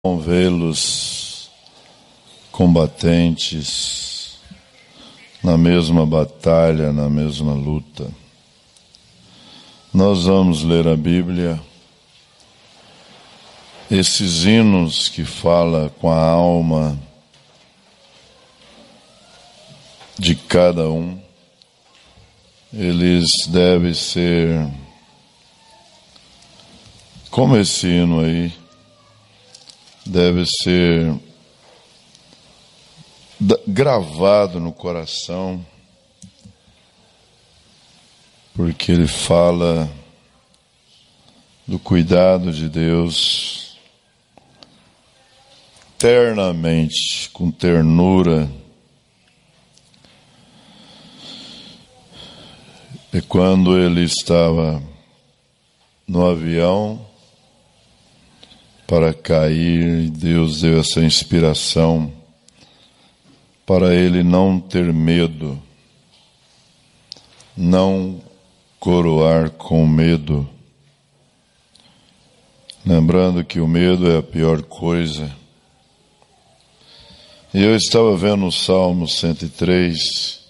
Vê-los combatentes na mesma batalha, na mesma luta. Nós vamos ler a Bíblia, esses hinos que falam com a alma de cada um, eles devem ser como esse hino aí, deve ser gravado no coração, porque ele fala do cuidado de Deus eternamente, com ternura. E quando ele estava no avião para cair, Deus deu essa inspiração para ele não ter medo, não coroar com medo. Lembrando que o medo é a pior coisa. E eu estava vendo o Salmo 103,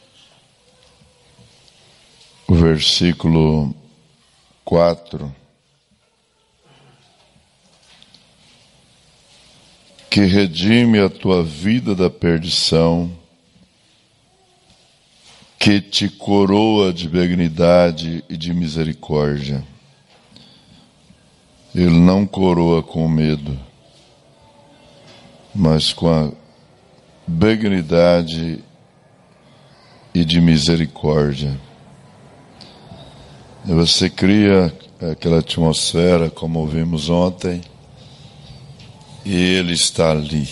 o versículo 4, que redime a tua vida da perdição, que te coroa de benignidade e de misericórdia. Ele não coroa com medo, mas com a benignidade e de misericórdia. E você cria aquela atmosfera, como ouvimos ontem, e ele está ali,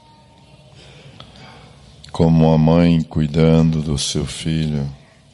como uma mãe cuidando do seu filho.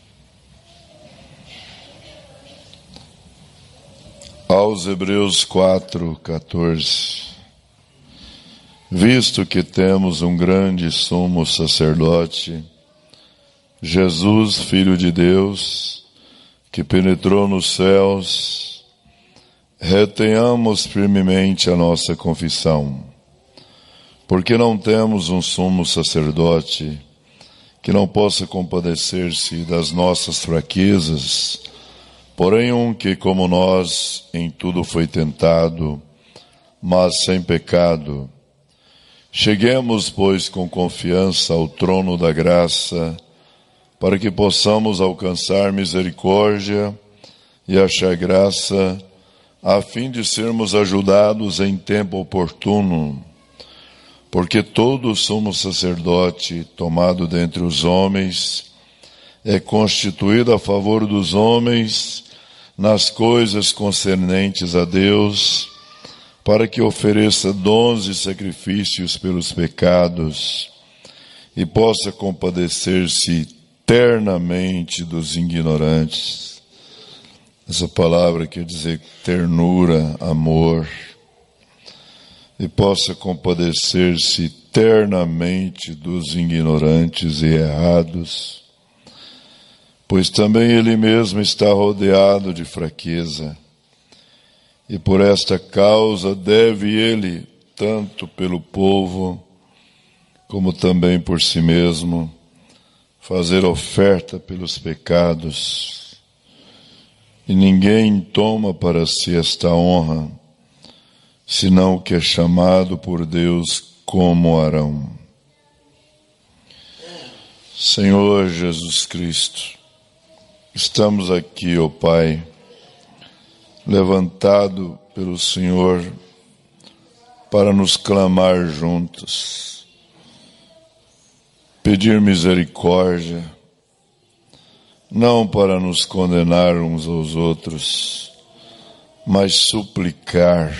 Aos Hebreus 4:14, visto que temos um grande sumo sacerdote, Jesus, Filho de Deus, que penetrou nos céus, retenhamos firmemente a nossa confissão, porque não temos um sumo sacerdote que não possa compadecer-se das nossas fraquezas, porém um que, como nós, em tudo foi tentado, mas sem pecado. Cheguemos, pois, com confiança ao trono da graça, para que possamos alcançar misericórdia e achar graça, a fim de sermos ajudados em tempo oportuno, porque todo sumo sacerdote tomado dentre os homens é constituído a favor dos homens nas coisas concernentes a Deus, para que ofereça dons e sacrifícios pelos pecados e possa compadecer-se eternamente dos ignorantes. Essa palavra quer dizer ternura, amor, e possa compadecer-se eternamente dos ignorantes e errados, pois também ele mesmo está rodeado de fraqueza, e por esta causa deve ele, tanto pelo povo, como também por si mesmo, fazer oferta pelos pecados. E ninguém toma para si esta honra, senão o que é chamado por Deus como Arão. Senhor Jesus Cristo, estamos aqui, ó Pai, levantado pelo Senhor para nos clamar juntos, pedir misericórdia, não para nos condenar uns aos outros, mas suplicar,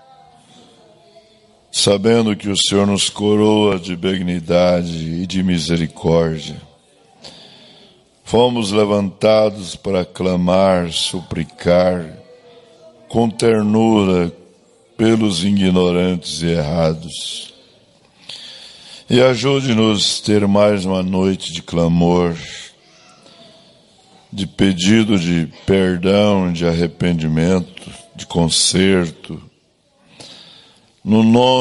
sabendo que o Senhor nos coroa de benignidade e de misericórdia. Fomos levantados para clamar, suplicar, com ternura pelos ignorantes e errados. E ajude-nos a ter mais uma noite de clamor, de pedido de perdão, de arrependimento, de conserto, no nome